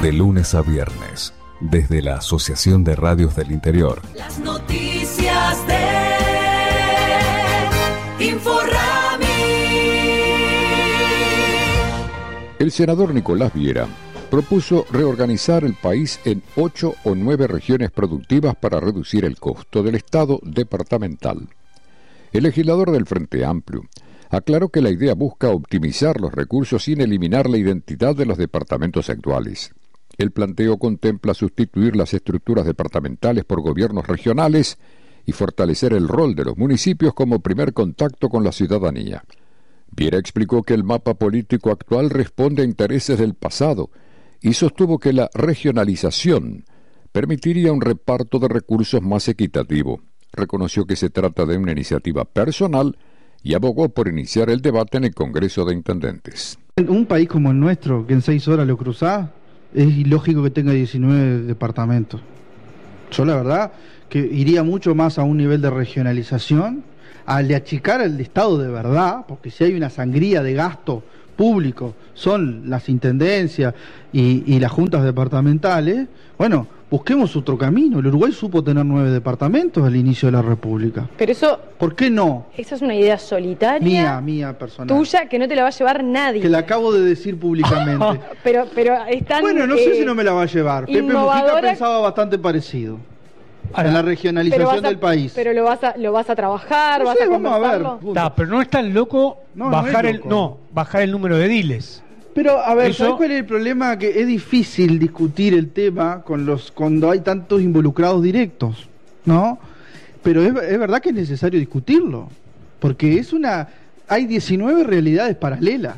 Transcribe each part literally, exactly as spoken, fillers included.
De lunes a viernes, desde la Asociación de Radios del Interior. Las noticias de Inforrami. El senador Nicolás Viera propuso reorganizar el país en ocho o nueve regiones productivas para reducir el costo del Estado departamental. El legislador del Frente Amplio aclaró que la idea busca optimizar los recursos sin eliminar la identidad de los departamentos actuales. El planteo contempla sustituir las estructuras departamentales por gobiernos regionales y fortalecer el rol de los municipios como primer contacto con la ciudadanía. Viera explicó que el mapa político actual responde a intereses del pasado y sostuvo que la regionalización permitiría un reparto de recursos más equitativo. Reconoció que se trata de una iniciativa personal y abogó por iniciar el debate en el Congreso de Intendentes. En un país como el nuestro, que en seis horas lo cruzás, es ilógico que tenga diecinueve departamentos. Yo la verdad que iría mucho más a un nivel de regionalización, al de achicar el Estado de verdad, porque si hay una sangría de gasto público, son las intendencias y, y las juntas departamentales. Bueno, busquemos otro camino. El Uruguay supo tener nueve departamentos al inicio de la República. Pero eso... ¿Por qué no? Esa es una idea solitaria. Mía, mía, personal. Tuya, que no te la va a llevar nadie. Que la acabo de decir públicamente. pero, pero están... Bueno, no eh, sé si no me la va a llevar. Pepe Mujica pensaba bastante parecido. Ahora, en la regionalización a, del país. Pero lo vas a, lo vas a trabajar, no vas sé, a conversarlo. Vamos a ver. Está, pero no es tan loco no, bajar no es loco. el no, bajar el número de ediles. Pero a ver, Eso... ¿sabes cuál es el problema? Que es difícil discutir el tema con los cuando hay tantos involucrados directos, ¿no? Pero es, es verdad que es necesario discutirlo, porque es una hay diecinueve realidades paralelas,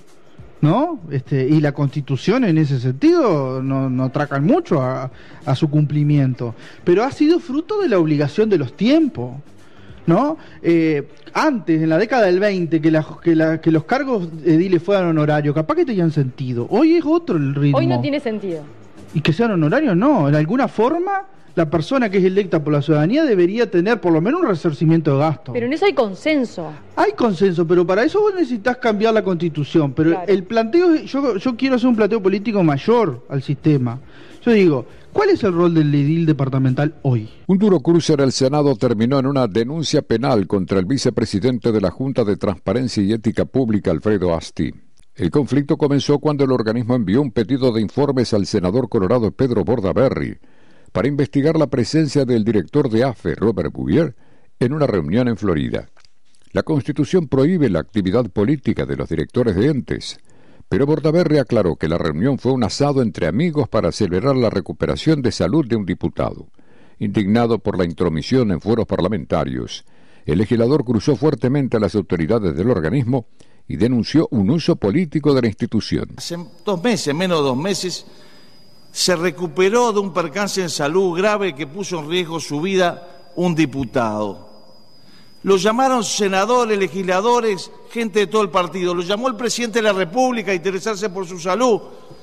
¿no? Este, y la Constitución en ese sentido no, no atracan mucho a, a su cumplimiento, pero ha sido fruto de la obligación de los tiempos, ¿no? Eh, antes, en la década del veinte, que, la, que, la, que los cargos ediles fueran honorarios, capaz que tenían sentido. Hoy es otro el ritmo. Hoy no tiene sentido. Y que sean honorarios, no. En alguna forma, la persona que es electa por la ciudadanía debería tener por lo menos un resarcimiento de gasto. Pero en eso hay consenso. Hay consenso, pero para eso vos necesitas cambiar la Constitución. Pero claro. el planteo, yo, yo quiero hacer un planteo político mayor al sistema. Yo digo, ¿cuál es el rol del edil departamental hoy? Un duro cruce en el Senado terminó en una denuncia penal contra el vicepresidente de la Junta de Transparencia y Ética Pública, Alfredo Asti. El conflicto comenzó cuando el organismo envió un pedido de informes al senador colorado Pedro Bordaberry para investigar la presencia del director de A F E, Robert Bouvier, en una reunión en Florida. La Constitución prohíbe la actividad política de los directores de entes, pero Bordaberry aclaró que la reunión fue un asado entre amigos para acelerar la recuperación de salud de un diputado. Indignado por la intromisión en foros parlamentarios, el legislador cruzó fuertemente a las autoridades del organismo y denunció un uso político de la institución. Hace dos meses, menos de dos meses, se recuperó de un percance en salud grave que puso en riesgo su vida un diputado. Lo llamaron senadores, legisladores, gente de todo el partido. Lo llamó el presidente de la República a interesarse por su salud.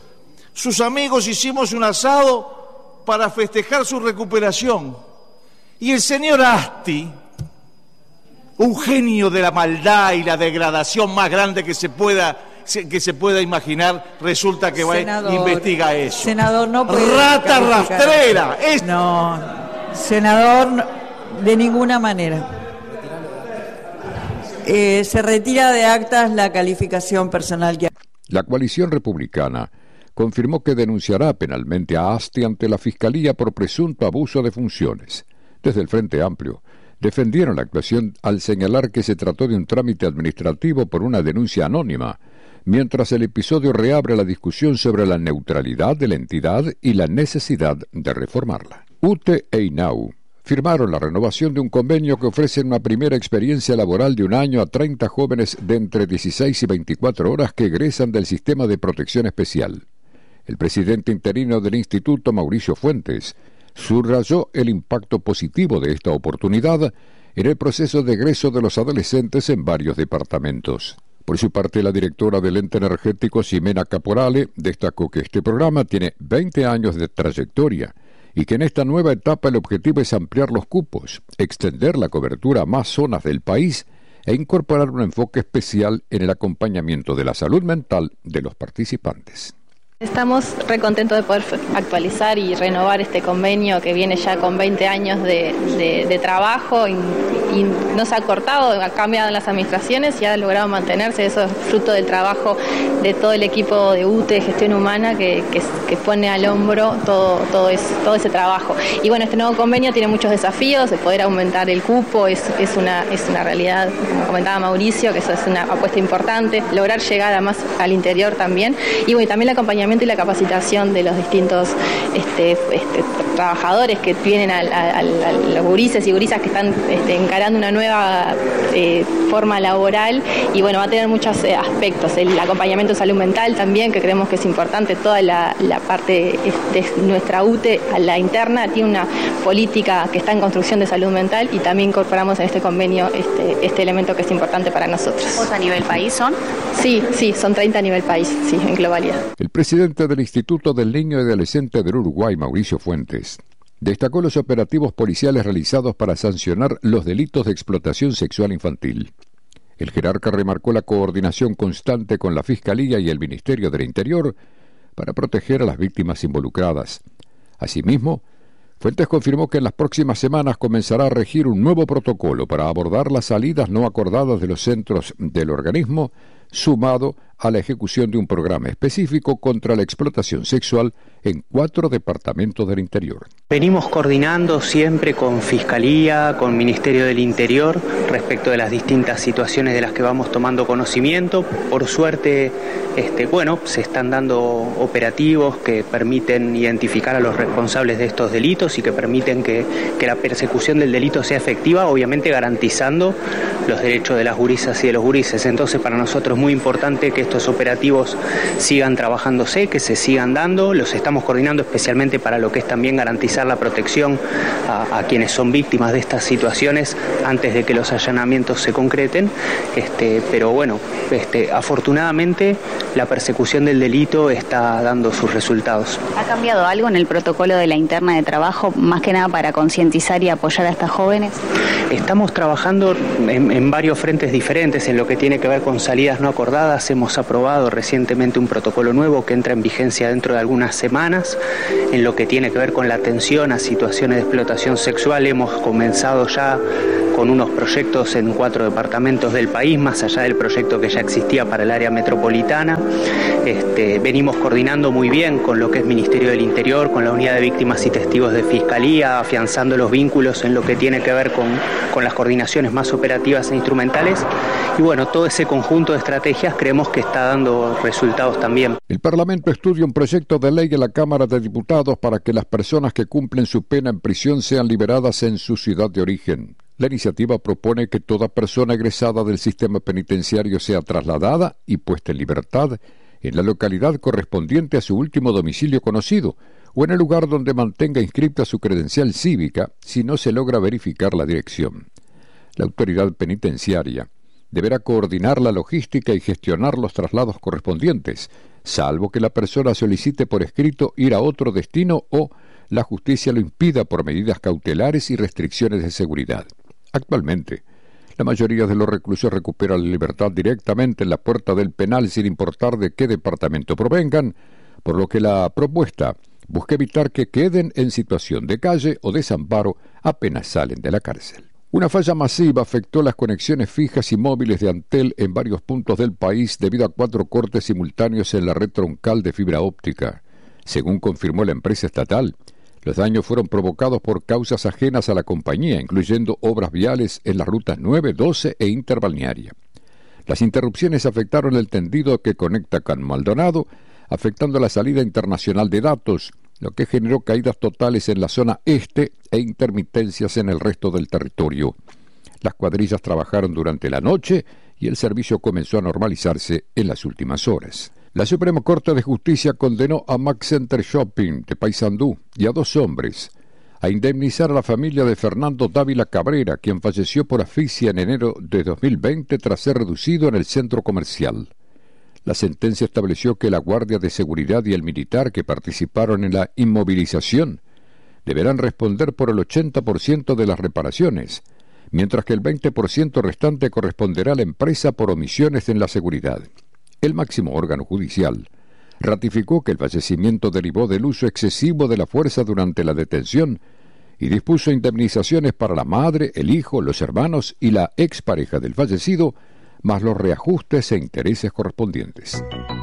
Sus amigos hicimos un asado para festejar su recuperación. Y el señor Asti, un genio de la maldad y la degradación más grande que se pueda que se pueda imaginar, resulta que senador, va a investigar eso. Senador, no puede ¡Rata rastrera! Es... No, senador, de ninguna manera. Eh, se retira de actas la calificación personal que... La coalición republicana confirmó que denunciará penalmente a Asti ante la Fiscalía por presunto abuso de funciones. Desde el Frente Amplio defendieron la actuación al señalar que se trató de un trámite administrativo por una denuncia anónima, mientras el episodio reabre la discusión sobre la neutralidad de la entidad y la necesidad de reformarla. U T E e INAU firmaron la renovación de un convenio que ofrece una primera experiencia laboral de un año a treinta jóvenes de entre dieciséis y veinticuatro horas que egresan del sistema de protección especial. El presidente interino del instituto, Mauricio Fuentes, subrayó el impacto positivo de esta oportunidad en el proceso de egreso de los adolescentes en varios departamentos. Por su parte, la directora del ente energético, Ximena Caporale, destacó que este programa tiene veinte años de trayectoria y que en esta nueva etapa el objetivo es ampliar los cupos, extender la cobertura a más zonas del país e incorporar un enfoque especial en el acompañamiento de la salud mental de los participantes. Estamos re contentos de poder actualizar y renovar este convenio que viene ya con veinte años de, de, de trabajo y, y no se ha cortado, ha cambiado las administraciones y ha logrado mantenerse. Eso es fruto del trabajo de todo el equipo de U T E, Gestión Humana, que, que, que pone al hombro todo, todo, es, todo ese trabajo. Y bueno, este nuevo convenio tiene muchos desafíos, de poder aumentar el cupo, es, es, una, es una realidad, como comentaba Mauricio, que eso es una apuesta importante, lograr llegar a más al interior también. Y bueno, también el acompañamiento y la capacitación de los distintos este, este, trabajadores que vienen a, a, a, a los gurises y gurisas que están este, encarando una nueva eh, forma laboral, y bueno, va a tener muchos eh, aspectos, el acompañamiento de salud mental también, que creemos que es importante, toda la, la parte de nuestra U T E a la interna tiene una política que está en construcción de salud mental, y también incorporamos en este convenio este, este elemento que es importante para nosotros. ¿Vos a nivel país son? Sí, sí, son treinta a nivel país, sí, en globalidad. El presidente del Instituto del Niño y Adolescente del Uruguay, Mauricio Fuentes, destacó los operativos policiales realizados para sancionar los delitos de explotación sexual infantil. El jerarca remarcó la coordinación constante con la Fiscalía y el Ministerio del Interior para proteger a las víctimas involucradas. Asimismo, Fuentes confirmó que en las próximas semanas comenzará a regir un nuevo protocolo para abordar las salidas no acordadas de los centros del organismo, sumado a la ejecución de un programa específico contra la explotación sexual en cuatro departamentos del interior. Venimos coordinando siempre con Fiscalía, con Ministerio del Interior, respecto de las distintas situaciones de las que vamos tomando conocimiento. Por suerte, este, bueno, se están dando operativos que permiten identificar a los responsables de estos delitos y que permiten que, que la persecución del delito sea efectiva, obviamente garantizando los derechos de las gurisas y de los gurises. Entonces, para nosotros es muy importante que estos operativos sigan trabajándose, que se sigan dando. Los estamos coordinando especialmente para lo que es también garantizar la protección a, a quienes son víctimas de estas situaciones antes de que los allanamientos se concreten. Este, pero bueno, este, afortunadamente la persecución del delito está dando sus resultados. ¿Ha cambiado algo en el protocolo de la interna de trabajo, más que nada para concientizar y apoyar a estas jóvenes? Estamos trabajando en, en varios frentes diferentes. En lo que tiene que ver con salidas no acordadas, hemos aprobado recientemente un protocolo nuevo que entra en vigencia dentro de algunas semanas. En lo que tiene que ver con la atención a situaciones de explotación sexual, hemos comenzado ya con unos proyectos en cuatro departamentos del país, más allá del proyecto que ya existía para el área metropolitana. Este, venimos coordinando muy bien con lo que es Ministerio del Interior, con la Unidad de Víctimas y Testigos de Fiscalía, afianzando los vínculos en lo que tiene que ver con, con las coordinaciones más operativas e instrumentales. Y bueno, todo ese conjunto de estrategias creemos que está dando resultados también. El Parlamento estudia un proyecto de ley en la Cámara de Diputados para que las personas que cumplen su pena en prisión sean liberadas en su ciudad de origen. La iniciativa propone que toda persona egresada del sistema penitenciario sea trasladada y puesta en libertad en la localidad correspondiente a su último domicilio conocido o en el lugar donde mantenga inscripta su credencial cívica si no se logra verificar la dirección. La autoridad penitenciaria deberá coordinar la logística y gestionar los traslados correspondientes, salvo que la persona solicite por escrito ir a otro destino o la justicia lo impida por medidas cautelares y restricciones de seguridad. Actualmente, la mayoría de los reclusos recuperan la libertad directamente en la puerta del penal sin importar de qué departamento provengan, por lo que la propuesta busca evitar que queden en situación de calle o desamparo apenas salen de la cárcel. Una falla masiva afectó las conexiones fijas y móviles de Antel en varios puntos del país debido a cuatro cortes simultáneos en la red troncal de fibra óptica. Según confirmó la empresa estatal, los daños fueron provocados por causas ajenas a la compañía, incluyendo obras viales en las rutas nueve, doce e interbalnearia. Las interrupciones afectaron el tendido que conecta con Maldonado, afectando la salida internacional de datos, lo que generó caídas totales en la zona este e intermitencias en el resto del territorio. Las cuadrillas trabajaron durante la noche y el servicio comenzó a normalizarse en las últimas horas. La Suprema Corte de Justicia condenó a Max Center Shopping de Paysandú y a dos hombres a indemnizar a la familia de Fernando Dávila Cabrera, quien falleció por asfixia en enero de dos mil veinte tras ser reducido en el centro comercial. La sentencia estableció que la Guardia de Seguridad y el militar que participaron en la inmovilización deberán responder por el ochenta por ciento de las reparaciones, mientras que el veinte por ciento restante corresponderá a la empresa por omisiones en la seguridad. El máximo órgano judicial ratificó que el fallecimiento derivó del uso excesivo de la fuerza durante la detención y dispuso indemnizaciones para la madre, el hijo, los hermanos y la expareja del fallecido, más los reajustes e intereses correspondientes.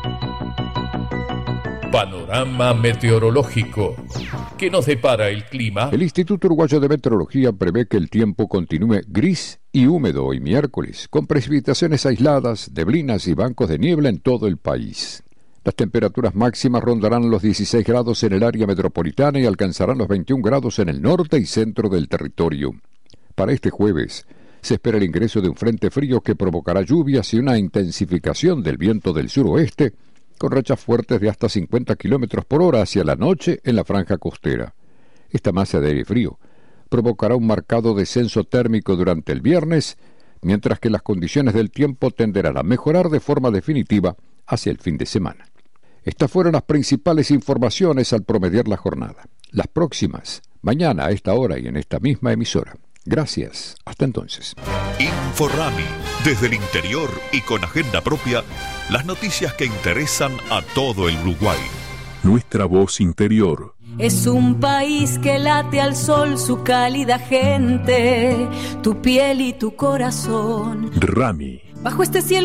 Panorama meteorológico. ¿Qué nos depara el clima? El Instituto Uruguayo de Meteorología prevé que el tiempo continúe gris y húmedo hoy miércoles, con precipitaciones aisladas, neblinas y bancos de niebla en todo el país. Las temperaturas máximas rondarán los dieciséis grados en el área metropolitana y alcanzarán los veintiún grados en el norte y centro del territorio. Para este jueves se espera el ingreso de un frente frío que provocará lluvias y una intensificación del viento del suroeste, con rachas fuertes de hasta cincuenta kilómetros por hora hacia la noche en la franja costera. Esta masa de aire frío provocará un marcado descenso térmico durante el viernes, mientras que las condiciones del tiempo tenderán a mejorar de forma definitiva hacia el fin de semana. Estas fueron las principales informaciones al promediar la jornada. Las próximas, mañana a esta hora y en esta misma emisora. Gracias. Hasta entonces. Inforrami, desde el interior y con agenda propia, las noticias que interesan a todo el Uruguay. Nuestra voz interior. Es un país que late al sol su cálida gente, tu piel y tu corazón. Rami. Bajo este cielo